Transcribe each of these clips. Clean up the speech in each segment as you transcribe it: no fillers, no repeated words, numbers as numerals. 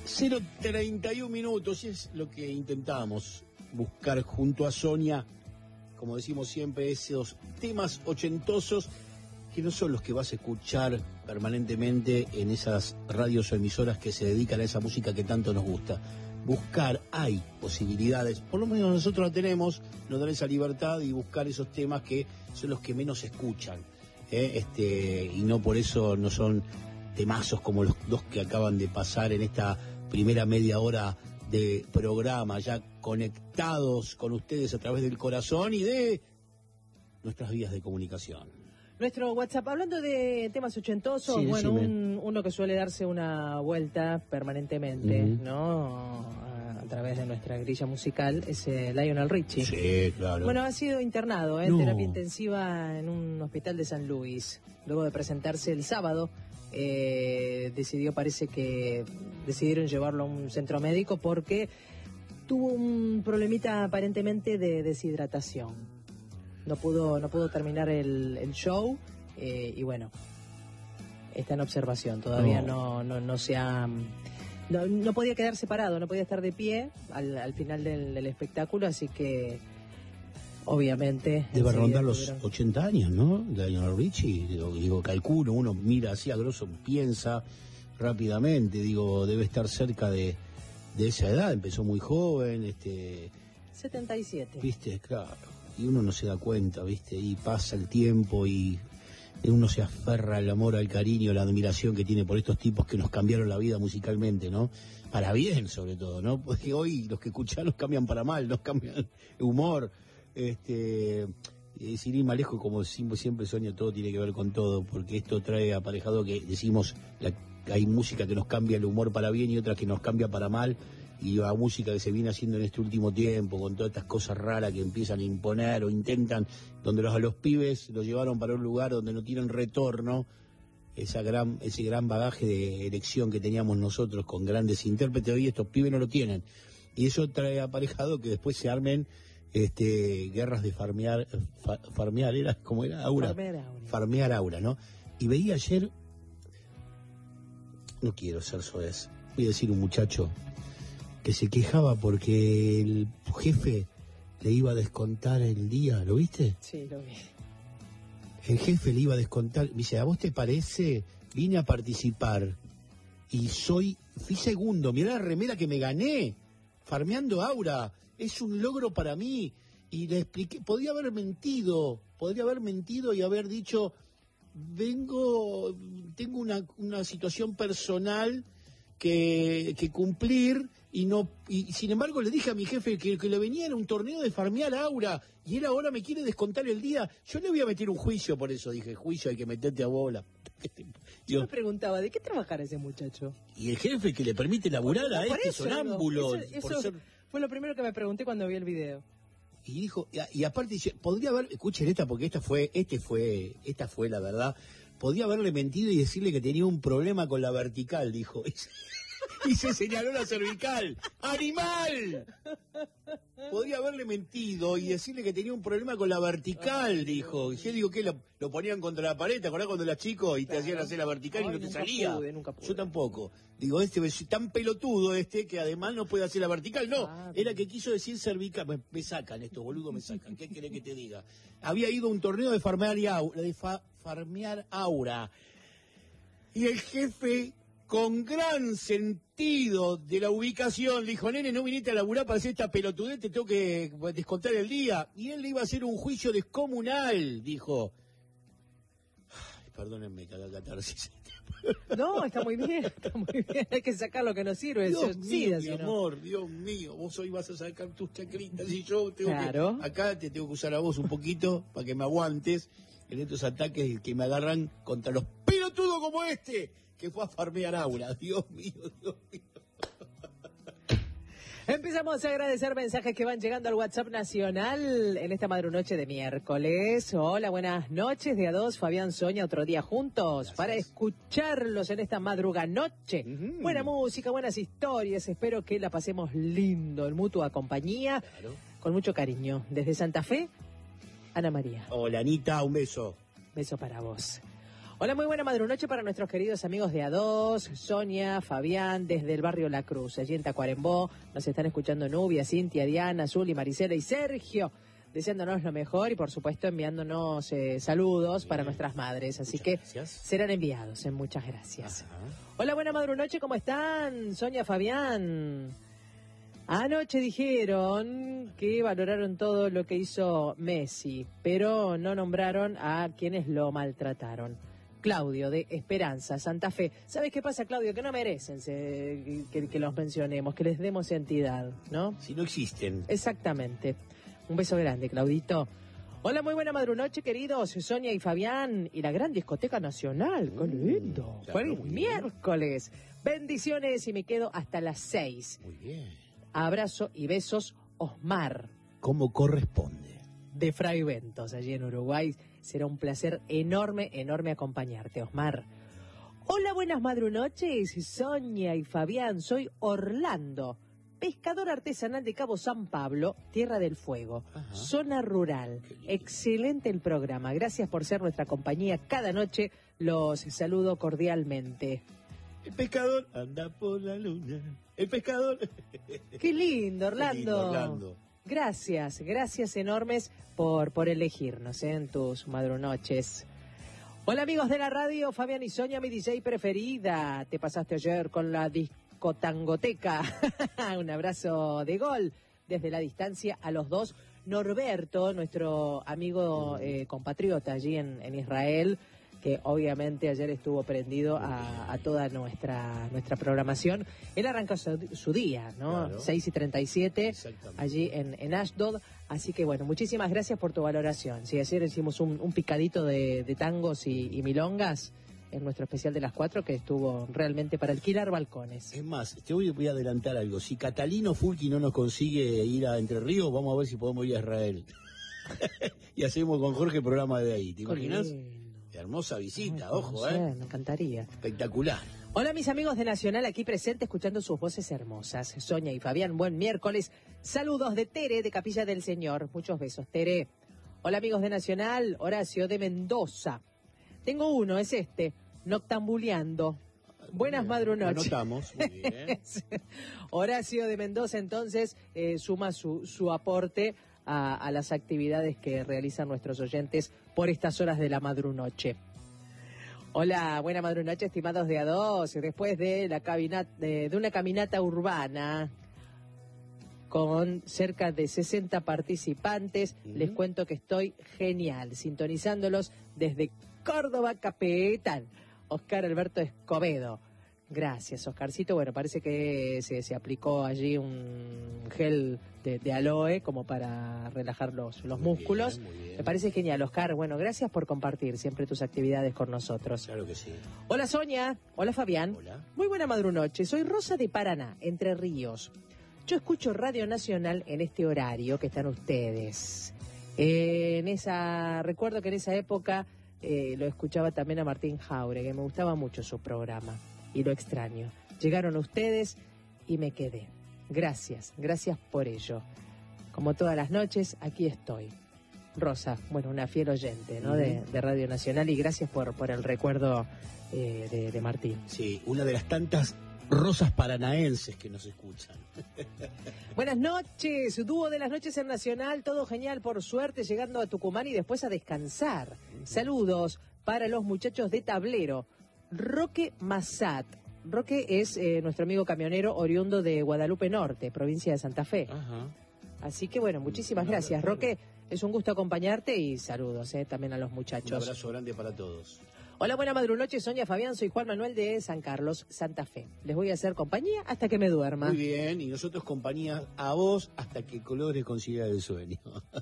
0:31 minutos, y es lo que intentamos buscar junto a Sonia, como decimos siempre, esos temas ochentosos que no son los que vas a escuchar permanentemente en esas radios o emisoras que se dedican a esa música que tanto nos gusta. Buscar, hay posibilidades, por lo menos nosotros la tenemos, nos dan esa libertad y buscar esos temas que son los que menos se escuchan, y no por eso no son temazos como los dos que acaban de pasar en esta primera media hora de programa, ya conectados con ustedes a través del corazón y de nuestras vías de comunicación. Nuestro WhatsApp, hablando de temas ochentosos, sí, bueno, uno que suele darse una vuelta permanentemente, ¿no? A través de nuestra grilla musical, es Lionel Richie. Sí, claro. Bueno, ha sido internado en terapia intensiva en un hospital de San Luis. Luego de presentarse el sábado, decidieron llevarlo a un centro médico porque tuvo un problemita aparentemente de deshidratación. No pudo terminar el show, y bueno, está en observación. Todavía no se ha... No podía quedar separado, no podía estar de pie al final del espectáculo, así que obviamente... Debe rondar los 80 años, ¿no? Lionel Richie, digo, calculo, uno mira así a grosso, piensa rápidamente, digo, debe estar cerca de esa edad, empezó muy joven, 77. ¿Viste? Claro. Y uno no se da cuenta, ¿viste? Y pasa el tiempo y uno se aferra al amor, al cariño, a la admiración que tiene por estos tipos que nos cambiaron la vida musicalmente, ¿no? Para bien, sobre todo, ¿no? Porque hoy los que escuchan nos cambian para mal, nos cambian el humor. Sin ir más lejos, como siempre Sonia, todo tiene que ver con todo, porque esto trae aparejado que decimos, hay música que nos cambia el humor para bien y otra que nos cambia para mal. Y la música que se viene haciendo en este último tiempo, con todas estas cosas raras que empiezan a imponer o intentan, donde a los pibes los llevaron para un lugar donde no tienen retorno, ese gran bagaje de elección que teníamos nosotros con grandes intérpretes, hoy estos pibes no lo tienen. Y eso trae aparejado que después se armen guerras de farmear, ¿era? ¿Cómo era? Aura. Farmear aura, ¿no? Y veía ayer, no quiero ser soez, voy a decir un muchacho que se quejaba porque el jefe le iba a descontar el día, ¿lo viste? Sí, lo vi. El jefe le iba a descontar, me dice, ¿a vos te parece? Vine a participar y fui segundo, mirá la remera que me gané, farmeando aura, es un logro para mí. Y le expliqué, podría haber mentido y haber dicho, tengo una situación personal que cumplir, y sin embargo le dije a mi jefe que le venía en un torneo de farmear aura y él ahora me quiere descontar el día. Yo le voy a meter un juicio por eso, dije, juicio hay que meterte a bola. Yo me preguntaba, ¿de qué trabajará ese muchacho? Y el jefe que le permite laburar a este sonámbulo. Eso fue lo primero que me pregunté cuando vi el video. Y dijo, y aparte dice, podría haber, escuchen esta porque esta fue la verdad, podría haberle mentido y decirle que tenía un problema con la vertical, dijo. Y se señaló la cervical. ¡Animal! Podía haberle mentido y decirle que tenía un problema con la vertical, dijo. Y yo digo, ¿qué? Lo ponían contra la pared, ¿te acordás cuando eras chico y te hacían hacer la vertical y no te salía? Nunca pude. Yo tampoco. Digo, es tan pelotudo que además no puede hacer la vertical. No, era que quiso decir cervical. Me sacan estos boludos, me sacan. ¿Qué querés que te diga? Había ido a un torneo de farmear aura. Y el jefe, con gran sentido de la ubicación, le dijo, nene, no viniste a laburar para hacer esta pelotudez, te tengo que descontar el día. Y él le iba a hacer un juicio descomunal, dijo. Ay, perdónenme que haga catarsis. No, está muy bien, hay que sacar lo que nos sirve. Dios mío, mi amor, Dios mío, vos hoy vas a sacar tus chacritas y yo tengo acá te tengo que usar a vos un poquito para que me aguantes en estos ataques que me agarran contra los pelotudos como este, que fue a farmear aura. Dios mío, Dios mío. Empezamos a agradecer mensajes que van llegando al WhatsApp nacional en esta madrunoche de miércoles. Hola, buenas noches de A2, Fabián, Sonia, otro día juntos. Gracias. Para escucharlos en esta madruganoche. Buena música, buenas historias, espero que la pasemos lindo en mutua compañía, con mucho cariño. Desde Santa Fe, Ana María. Hola, Anita, un beso. Beso para vos. Hola, muy buena madrunoche para nuestros queridos amigos de A2, Sonia, Fabián, desde el barrio La Cruz, allí en Tacuarembó. Nos están escuchando Nubia, Cintia, Diana, Zuli, Maricela y Sergio, deseándonos lo mejor y por supuesto enviándonos saludos para nuestras madres. Así que serán enviados. Muchas gracias. Ajá. Hola, buena madrunoche, ¿cómo están? Sonia, Fabián. Anoche dijeron que valoraron todo lo que hizo Messi, pero no nombraron a quienes lo maltrataron. Claudio, de Esperanza, Santa Fe. ¿Sabes qué pasa, Claudio? Que no merecen que los mencionemos, que les demos entidad, ¿no? Si no existen. Exactamente. Un beso grande, Claudito. Hola, muy buena madrunoche, queridos. Sonia y Fabián y la gran discoteca nacional. ¡Qué lindo! Claro, Feliz muy bien. miércoles. Bendiciones y me quedo hasta las 6. Muy bien. Abrazo y besos, Osmar, Como corresponde. de Fray Ventos, allí en Uruguay. Será un placer enorme, enorme acompañarte, Osmar. Hola, buenas madrunoches, Sonia y Fabián. Soy Orlando, pescador artesanal de Cabo San Pablo, Tierra del Fuego, Ajá. zona rural. Qué lindo. Excelente el programa. Gracias por ser nuestra compañía cada noche. Los saludo cordialmente. El pescador anda por la luna. El pescador. Qué lindo, Orlando. Qué lindo, Orlando. Gracias enormes por elegirnos en tus madrunoches. Hola, amigos de la radio, Fabián y Sonia, mi DJ preferida. Te pasaste ayer con la discotangoteca. Un abrazo de gol desde la distancia a los dos. Norberto, nuestro amigo compatriota allí en Israel, que obviamente ayer estuvo prendido a toda nuestra programación. Él arrancó su día, ¿no? Claro. 6:37, Exactamente. allí en Ashdod. Así que bueno, muchísimas gracias por tu valoración. Sí, ayer hicimos un picadito de tangos y milongas en nuestro especial de las 4, que estuvo realmente para alquilar balcones. Es más, te voy a adelantar algo. Si Catalino Fulki no nos consigue ir a Entre Ríos, vamos a ver si podemos ir a Israel. Y hacemos con Jorge programa de ahí. ¿Te imaginas? Hermosa visita, ojo, Me encantaría. Espectacular. Hola, mis amigos de Nacional, aquí presente escuchando sus voces hermosas. Sonia y Fabián, buen miércoles. Saludos de Tere, de Capilla del Señor. Muchos besos, Tere. Hola, amigos de Nacional, Horacio de Mendoza. Tengo uno, es este, Noctambuleando. Buenas madrunoches. Anotamos, muy bien. Horacio de Mendoza, entonces, suma su aporte a las actividades que realizan nuestros oyentes por estas horas de la madrunoche. Hola, buena madrunoche, estimados de A2. Después de una caminata urbana con cerca de 60 participantes, les cuento que estoy genial, sintonizándolos desde Córdoba Capital. Oscar Alberto Escobedo. Gracias, Oscarcito. Bueno, parece que se aplicó allí un gel de aloe como para relajar los músculos. Muy bien. Me parece genial, Oscar. Bueno, gracias por compartir siempre tus actividades con nosotros. Claro que sí. Hola, Sonia. Hola, Fabián. Hola. Muy buena madrunoche. Soy Rosa de Paraná, Entre Ríos. Yo escucho Radio Nacional en este horario que están ustedes. Recuerdo que en esa época lo escuchaba también a Martín Jauregui, que me gustaba mucho su programa. Y lo extraño. Llegaron ustedes y me quedé. Gracias por ello. Como todas las noches, aquí estoy. Rosa, bueno, una fiel oyente, ¿no? de Radio Nacional, y gracias por el recuerdo de Martín. Sí, una de las tantas rosas paranaenses que nos escuchan. Buenas noches, dúo de las noches en Nacional, todo genial, por suerte, llegando a Tucumán y después a descansar. Saludos para los muchachos de Tablero. Roque Massat. Roque es nuestro amigo camionero oriundo de Guadalupe Norte, provincia de Santa Fe. Ajá. Así que bueno, muchísimas gracias, Roque. Es un gusto acompañarte y saludos también a los muchachos. Un abrazo grande para todos. Hola, buena madrunoche, Sonia, Fabián. Soy Juan Manuel de San Carlos, Santa Fe. Les voy a hacer compañía hasta que me duerma. Muy bien, y nosotros compañía a vos hasta que Colores consiga el sueño.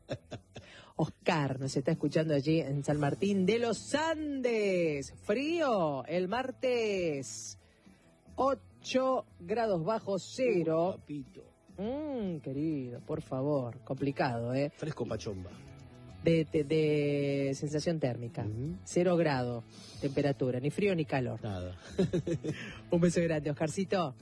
Oscar nos está escuchando allí en San Martín de los Andes. Frío el martes. 8 grados bajo cero. Papito. Querido, por favor. Complicado, ¿eh? Fresco pachomba. De sensación térmica. 0 grado temperatura. Ni frío ni calor. Nada. Un beso grande, Oscarcito.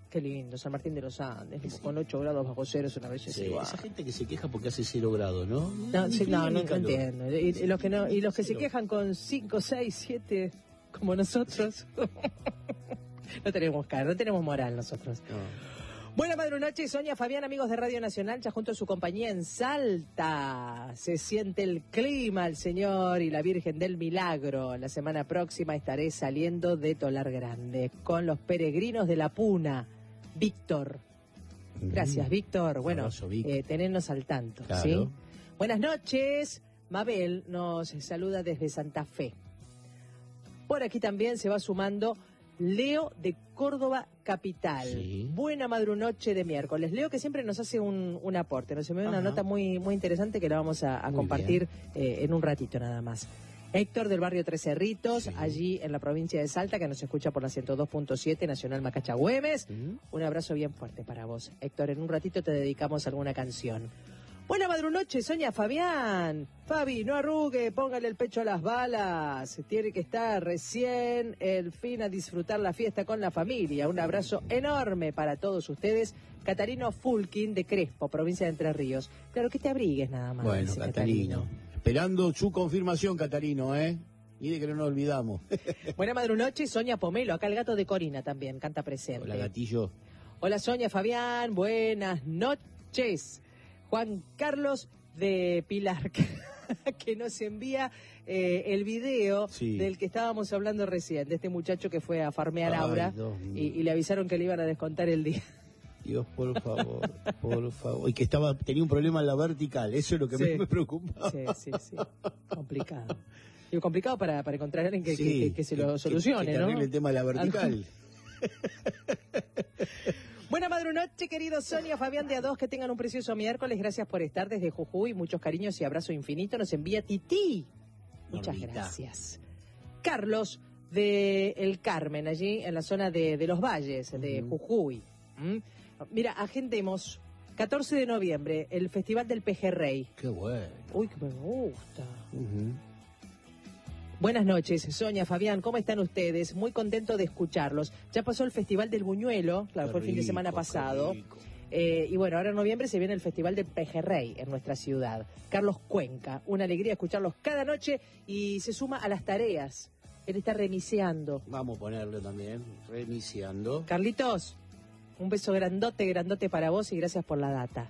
Qué lindo, San Martín de los Andes, Sí. con 8 grados bajo cero, es una belleza Sí, igual. esa gente que se queja porque hace 0 grados, ¿no? No, Ni sí, frío no ni calor. entiendo. Y los que no, y los que se Cero. quejan con 5, 6, 7, como nosotros. No tenemos cara, no tenemos moral nosotros. No. Buena madrunoche, Sonia Fabián, amigos de Radio Nacional, ya junto a su compañía en Salta. Se siente el clima, el Señor y la Virgen del Milagro. La semana próxima estaré saliendo de Tolar Grande con los peregrinos de la Puna. Víctor. Gracias, Víctor. Bueno, Abrazo, Vic. tenernos al tanto, Claro. ¿sí? Buenas noches. Mabel nos saluda desde Santa Fe. Por aquí también se va sumando Leo de Córdoba Capital. Sí. Buena madrunoche de miércoles. Leo que siempre nos hace un aporte, nos envió una Ajá. nota muy interesante que la vamos a Muy compartir en un ratito nada más. Héctor del barrio Tres Cerritos, Sí. allí en la provincia de Salta, que nos escucha por la 102.7 Nacional Macachagüemes. ¿Mm? Un abrazo bien fuerte para vos. Héctor, en un ratito te dedicamos alguna canción. Buena madrunoche, Sonia Fabián. Fabi, no arrugue, póngale el pecho a las balas. Tiene que estar recién el fin a disfrutar la fiesta con la familia. Un abrazo enorme para todos ustedes. Catarino Fulkin de Crespo, provincia de Entre Ríos. Claro, que te abrigues nada más. Bueno, dice Catarino. Esperando su confirmación, Catarino, ¿eh? Y de que no nos olvidamos. Buena madrunoche, Sonia Pomelo. Acá el gato de Corina también canta presente. Hola, gatillo. Hola Sonia Fabián, buenas noches. Juan Carlos de Pilar, que nos envía el video Sí. del que estábamos hablando recién, de este muchacho que fue a farmear Ay, Aura Dios mío. y le avisaron que le iban a descontar el día. Dios, por favor, por favor. Y que tenía un problema en la vertical, eso es lo que Sí. me preocupa. Sí. Complicado. Digo, complicado para encontrar a alguien que, Sí, que se lo solucione, que ¿no? arregle el tema de la vertical. Buena madrunoche, querido Sonia, Fabián de A2, que tengan un precioso miércoles. Gracias por estar desde Jujuy. Muchos cariños y abrazo infinito. Nos envía Tití. Muchas Normita. gracias. Carlos de El Carmen, allí en la zona de Los Valles, de Ujú. Jujuy. Mira, agendemos 14 de noviembre, el Festival del Pejerrey. Qué bueno. Uy, que me gusta. Ujú. Buenas noches, Sonia, Fabián, ¿cómo están ustedes? Muy contento de escucharlos. Ya pasó el Festival del Buñuelo, claro, Qué fue el fin de semana rico, pasado. qué rico. Y bueno, ahora en noviembre se viene el Festival del Pejerrey en nuestra ciudad. Carlos Cuenca, una alegría escucharlos cada noche y se suma a las tareas. Él está remiseando. Vamos a ponerlo también, reiniciando. Carlitos, un beso grandote para vos y gracias por la data.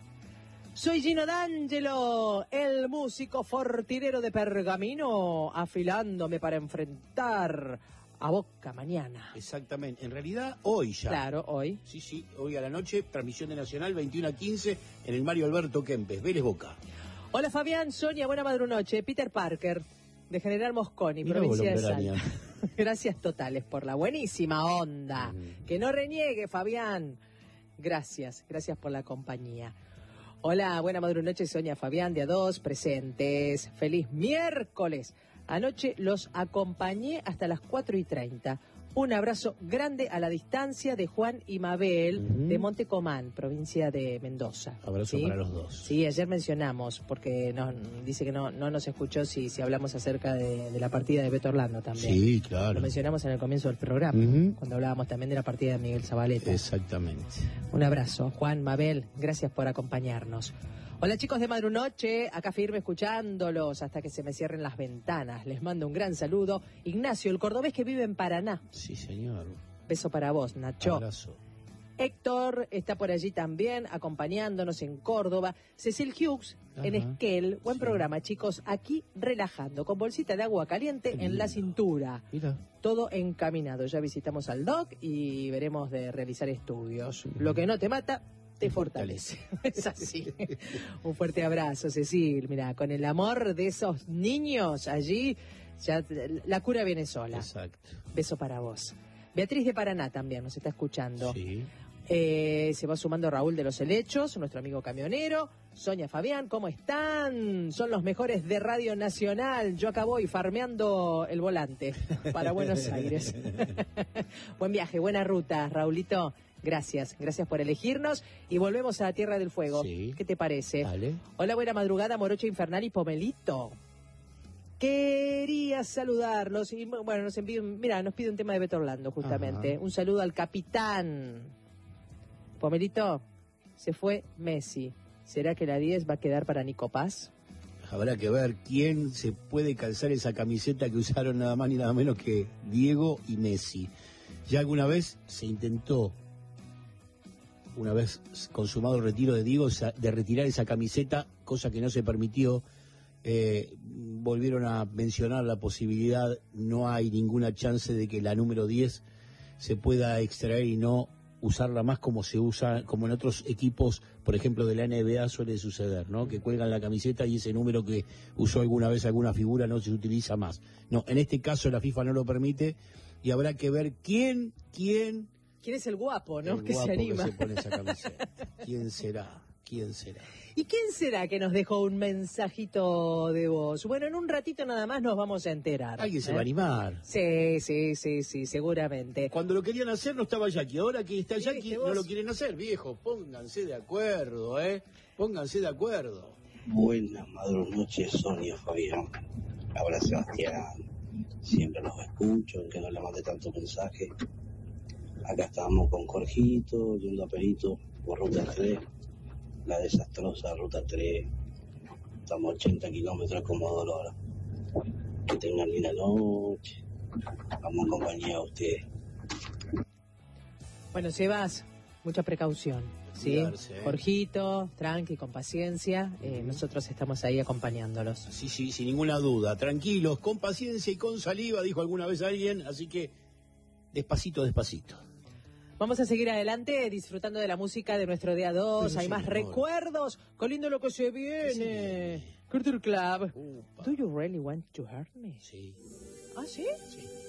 Soy Gino D'Angelo, el músico fortinero de Pergamino, afilándome para enfrentar a Boca mañana. Exactamente. En realidad, hoy ya. Claro, hoy. Sí, hoy a la noche, transmisión de Nacional, 21:15, en el Mario Alberto Kempes, Vélez Boca. Hola Fabián, Sonia, buena madrunoche. Peter Parker, de General Mosconi, Mirá provincia de vos, Salta. Lomberaña. Gracias totales por la buenísima onda. Que no reniegue, Fabián. Gracias por la compañía. Hola, buena madrunoche, Sonia Fabián de A2, presentes. Feliz miércoles. Anoche los acompañé hasta las 4:30. Un abrazo grande a la distancia de Juan y Mabel Ujú. de Montecomán, provincia de Mendoza. Abrazo ¿Sí? para los dos. Sí, ayer mencionamos, porque dice que no nos escuchó si hablamos acerca de la partida de Beto Orlando también. Sí, Lo claro. mencionamos en el comienzo del programa, Ujú. cuando hablábamos también de la partida de Miguel Zabaleta. Exactamente. Un abrazo, Juan, Mabel, gracias por acompañarnos. Hola chicos de Madrunoche, acá firme escuchándolos hasta que se me cierren las ventanas. Les mando un gran saludo. Ignacio, el cordobés que vive en Paraná. Sí, señor. Beso para vos, Nacho. Abrazo. Héctor está por allí también, acompañándonos en Córdoba. Cecil Hughes en Ajá, Esquel. Buen sí. programa, chicos. Aquí relajando, con bolsita de agua caliente Qué en la lindo. cintura. Mira. Todo encaminado. Ya visitamos al doc y veremos de realizar estudios. Lo que no te mata, te fortalece. Es así. Un fuerte abrazo, Cecil. Mira, con el amor de esos niños allí, ya la cura viene sola. Exacto. Beso para vos. Beatriz de Paraná también nos está escuchando. Sí. Se va sumando Raúl de los Helechos, nuestro amigo camionero. Sonia Fabián, ¿cómo están? Son los mejores de Radio Nacional. Yo acá voy farmeando el volante para Buenos Aires. Buen viaje, buena ruta, Raulito. Gracias por elegirnos. Y volvemos a Tierra del Fuego. Sí. ¿Qué te parece? Dale. Hola, buena madrugada, Morocha Infernal y Pomelito. Quería saludarlos y bueno, nos pide un tema de Beto Orlando justamente. Ajá. Un saludo al capitán Pomerito, se fue Messi. ¿Será que la 10 va a quedar para Nico Paz? Habrá que ver quién se puede calzar esa camiseta que usaron nada más ni nada menos que Diego y Messi. Ya alguna vez se intentó, una vez consumado el retiro de Diego, de retirar esa camiseta, cosa que no se permitió. Volvieron a mencionar la posibilidad, no hay ninguna chance de que la número 10 se pueda extraer y no usarla más como se usa, como en otros equipos, por ejemplo de la NBA suele suceder, ¿no? Que cuelgan la camiseta y ese número que usó alguna vez alguna figura no se utiliza más. No, en este caso la FIFA no lo permite y habrá que ver quién es el guapo, ¿no? el Que guapo se anima. que se pone esa camiseta. ¿Quién será? ¿Y quién será que nos dejó un mensajito de voz? Bueno, en un ratito nada más nos vamos a enterar. Alguien se va a animar. Sí, seguramente. Cuando lo querían hacer no estaba Jackie, ahora que está Jackie ¿Viste no vos? lo quieren hacer, viejo. Pónganse de acuerdo, Pónganse de acuerdo. Buenas noches, Sonia, Fabián. Ahora Sebastián. Siempre los escucho, aunque no le mande tanto mensaje. Acá estábamos con Jorgito, yendo a Perito por Ruta 3. La desastrosa Ruta 3. Estamos 80 kilómetros como dolor. Que tengan linda noche. Vamos en compañía a ustedes. Bueno, Sebas, mucha precaución, ¿sí? Cuidarse, Jorgito, tranqui, con paciencia. Nosotros estamos ahí acompañándolos. Sí, sin ninguna duda. Tranquilos, con paciencia y con saliva, dijo alguna vez alguien. Así que, despacito. Vamos a seguir adelante disfrutando de la música de nuestro día 2. Pero Hay más señor. recuerdos. Con lindo lo que se viene. Culture Club. Upa. Do you really want to hurt me? Sí. ¿Ah, sí? Sí.